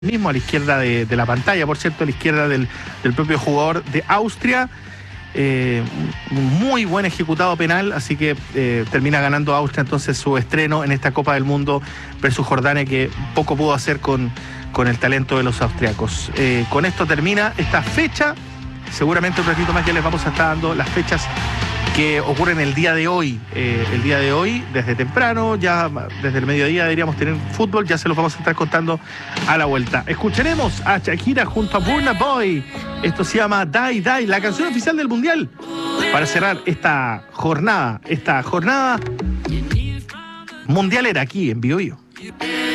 mismo a la izquierda de la pantalla, por cierto, a la izquierda del propio jugador de Austria. Muy buen ejecutado penal, así que termina ganando Austria entonces su estreno en esta Copa del Mundo versus Jordania, que poco pudo hacer con el talento de los austriacos. Con esto termina esta fecha. Seguramente un ratito más ya les vamos a estar dando las fechas que ocurren el día de hoy. El día de hoy, desde temprano, ya desde el mediodía deberíamos tener fútbol, ya se los vamos a estar contando a la vuelta. Escucharemos a Shakira junto a Burna Boy. Esto se llama Die Die, la canción oficial del Mundial, para cerrar esta jornada mundialera aquí en Bio Bio.